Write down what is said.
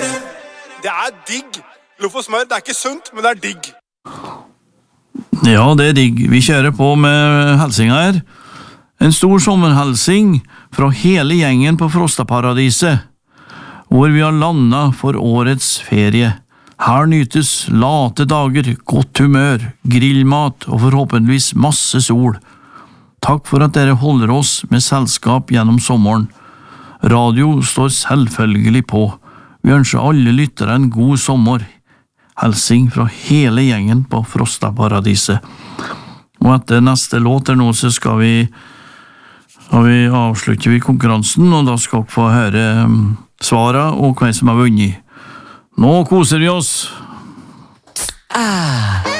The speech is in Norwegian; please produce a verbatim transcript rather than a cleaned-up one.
Det er digg. Loff og smør, det er ikke sunt, men det er digg. Ja, det er digg. Vi kjører på med helsinga her. En stor sommerhelsing fra hele gjengen på Frostaparadiset, hvor vi har landet for årets ferie. Her nytes late dager, godt humør, grillmat og forhåpentligvis masse sol. Takk for at dere holder oss med selskap gjennom sommeren. Radio står selvfølgelig på. Vi ønsker alle lyttere en god sommer. Helsing fra hele gjengen på Frostaparadiset. Og etter neste låt her nå så skal vi, skal vi avslutte vi konkurransen, og da skal dere få høre um, svaret og hvem som har vunnet. Nå koser vi oss! Ah.